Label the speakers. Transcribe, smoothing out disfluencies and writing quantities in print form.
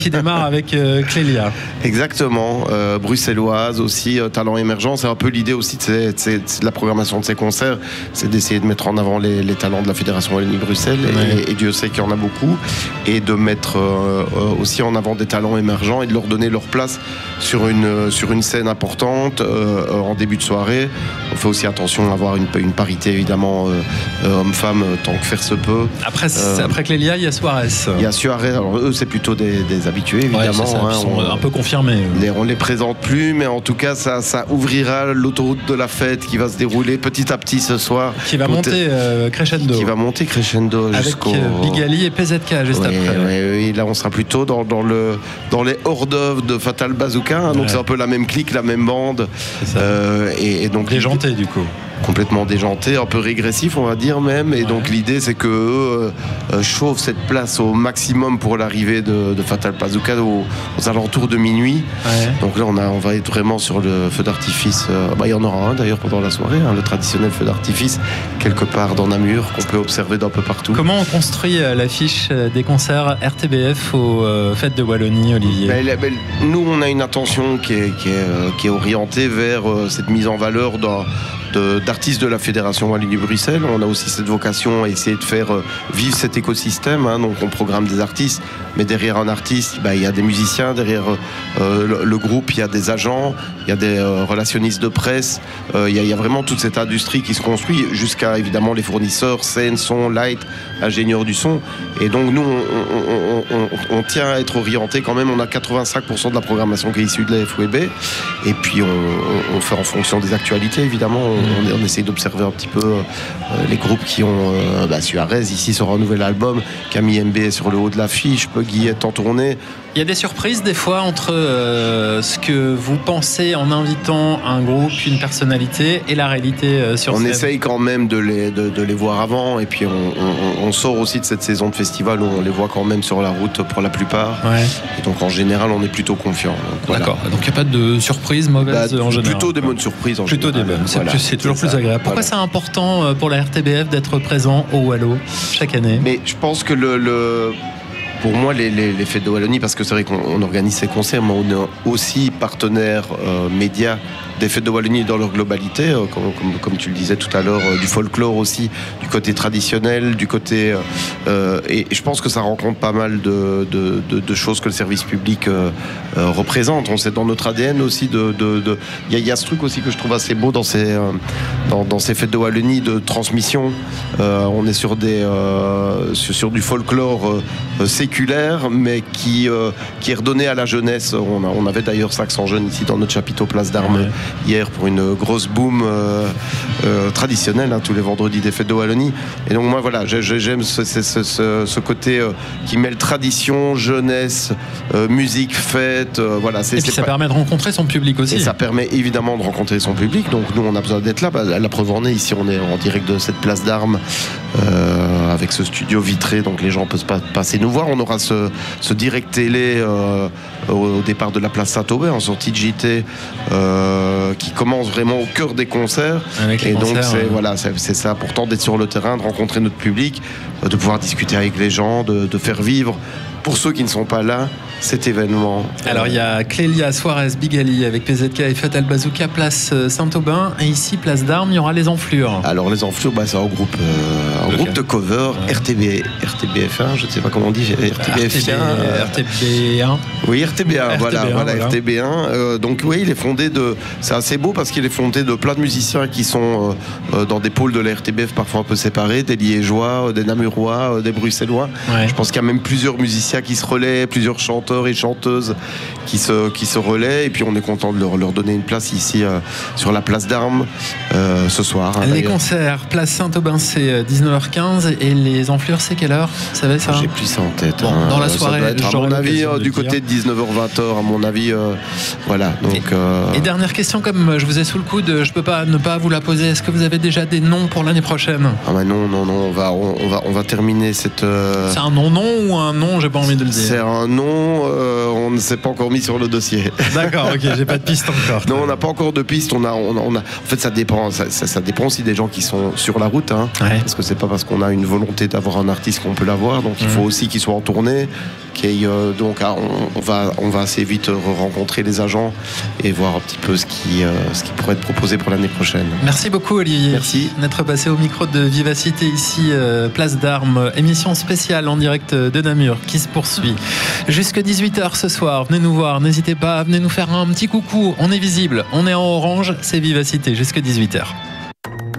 Speaker 1: qui démarre avec Clélia.
Speaker 2: Exactement, bruxelloise aussi, talent émergent. C'est un peu l'idée aussi de la programmation de ces concerts, c'est d'essayer de mettre en avant les talents de la Fédération Wallonie-Bruxelles, et Dieu sait qu'il y en a beaucoup, et de mettre aussi en avant des talents émergents et de leur donner leur place sur une scène importante en début de soirée. On fait aussi attention à avoir une parité évidemment homme-femme tant que faire se peut.
Speaker 1: Après Clélia, il y a Suarez.
Speaker 2: Il y a Suarez, alors eux c'est plutôt des habitués évidemment.
Speaker 1: Ils sont un peu confirmés.
Speaker 2: On les présente plus, mais en tout cas ça ouvrira l'autoroute de la fête qui va se dérouler petit à petit ce soir.
Speaker 1: Qui va monter crescendo.
Speaker 2: Qui va monter crescendo jusqu'au...
Speaker 1: Avec Bigali et PZK juste après.
Speaker 2: Oui, là on sera plutôt dans les hors-d'œuvre de Fatal Bazooka, donc c'est un peu la même clique, la même bande. Et donc
Speaker 1: déjanté du coup.
Speaker 2: Complètement déjanté, un peu régressif on va dire même, et donc l'idée c'est que eux chauffent cette place au maximum pour l'arrivée de Fatal Bazooka aux alentours de minuit. Donc là on va être vraiment sur le feu d'artifice, il y en aura un d'ailleurs pendant la soirée, le traditionnel feu d'artifice quelque part dans Namur qu'on peut observer d'un peu partout.
Speaker 1: Comment on construit l'affiche des concerts RTBF aux fêtes de Wallonie, Olivier?
Speaker 2: Nous on a une attention qui est orientée vers cette mise en valeur d'artistes de la Fédération Wallonie-Bruxelles. On a aussi cette vocation à essayer de faire vivre cet écosystème, donc on programme des artistes, mais derrière un artiste il y a des musiciens, derrière le groupe il y a des agents, il y a des relationnistes de presse, il y a vraiment toute cette industrie qui se construit jusqu'à évidemment les fournisseurs, scène, son, light, ingénieurs du son, et donc nous on tient à être orienté quand même. On a 85% de la programmation qui est issue de la FWB, et puis on fait en fonction des actualités évidemment. On essaie d'observer un petit peu les groupes qui ont Suarez ici sur un nouvel album, Camille MB est sur le haut de l'affiche, Puggy est en tournée.
Speaker 1: Il y a des surprises des fois entre ce que vous pensez en invitant un groupe, une personnalité, et la réalité sur scène.
Speaker 2: On essaye quand même de les voir avant, et puis on sort aussi de cette saison de festival où on les voit quand même sur la route pour la plupart. Et donc en général on est plutôt confiant.
Speaker 1: D'accord, donc il n'y a pas de surprise mauvaise en général.
Speaker 2: Plutôt des bonnes surprises en
Speaker 1: général. Plutôt des bonnes, c'est toujours plus agréable. Pourquoi c'est important pour la RTBF d'être présent au Wallo chaque année?
Speaker 2: Mais je pense que pour moi, les fêtes de Wallonie, parce que c'est vrai qu'on organise ces concerts, mais on est aussi partenaire média des fêtes de Wallonie dans leur globalité, comme tu le disais tout à l'heure, du folklore aussi, du côté traditionnel, du côté... et je pense que ça rencontre pas mal de choses que le service public représente. On sait dans notre ADN aussi il y a ce truc aussi que je trouve assez beau dans ces fêtes de Wallonie de transmission. On est sur du folklore séculaire, mais qui est redonné à la jeunesse. On avait d'ailleurs 500 jeunes ici dans notre chapiteau Place d'Armes hier pour une grosse boom traditionnelle, tous les vendredis des fêtes de Wallonie. Et donc moi voilà, j'aime ce côté qui mêle tradition, jeunesse, musique, fête.
Speaker 1: Et puis ça permet de rencontrer son public aussi.
Speaker 2: Et ça permet évidemment de rencontrer son public. Donc nous on a besoin d'être là. La preuve en est, ici on est en direct de cette Place d'Armes avec ce studio vitré, donc les gens peuvent passer nous voir. On aura ce direct télé au départ de la place Saint-Aubin en sortie de JT qui commence vraiment au cœur des concerts. Et donc c'est ça important d'être sur le terrain, de rencontrer notre public, de pouvoir discuter avec les gens, de faire vivre pour ceux qui ne sont pas là cet événement.
Speaker 1: Alors il y a Clélia, Suarez, Bigali avec PZK et Fatal Bazooka, place Saint-Aubin, et ici place d'Armes, il y aura les Enflures.
Speaker 2: Alors les Enflures, c'est un groupe de cover, RTBF1, je ne sais pas comment on dit, RTBF1.
Speaker 1: RTB1.
Speaker 2: Oui, RTB1, voilà, RTB1. Donc oui, il est fondé c'est assez beau parce qu'il est fondé de plein de musiciens qui sont dans des pôles de la RTBF parfois un peu séparés, des Liégeois, des Namurois, des Bruxellois. Je pense qu'il y a même plusieurs musiciens qui se relaient, plusieurs chanteurs et chanteuses qui se relaient, et puis on est content de leur donner une place ici sur la place d'Armes ce soir.
Speaker 1: Les concerts, place Saint-Aubin, c'est 19h15, et les Enflures, c'est quelle heure? Vous savez ça?
Speaker 2: J'ai plus ça en tête.
Speaker 1: Bon, dans la soirée,
Speaker 2: à mon avis, du côté de 19h-20h, à mon avis, voilà. Donc,
Speaker 1: et dernière question, comme je vous ai sous le coude, je peux pas ne pas vous la poser. Est-ce que vous avez déjà des noms pour l'année prochaine?
Speaker 2: Non, on va terminer cette...
Speaker 1: C'est un non ou un nom? J'ai pas envie de le dire.
Speaker 2: C'est un nom, on ne s'est pas encore mis sur le dossier.
Speaker 1: D'accord, ok, j'ai pas de piste encore.
Speaker 2: Non, on n'a pas encore de piste. En fait, ça dépend aussi des gens qui sont sur la route, parce que c'est pas parce qu'on a une volonté d'avoir un artiste qu'on peut l'avoir. Donc il faut aussi qu'il soit en tournée. Donc on va assez vite rencontrer les agents et voir un petit peu ce qui pourrait être proposé pour l'année prochaine.
Speaker 1: Merci beaucoup Olivier.
Speaker 2: Merci
Speaker 1: d'être passé au micro de Vivacité ici, Place d'Armes, émission spéciale en direct de Namur qui se poursuit jusque 18h ce soir. Venez nous voir, n'hésitez pas, venez nous faire un petit coucou. On est visible, on est en orange, c'est Vivacité jusque 18h.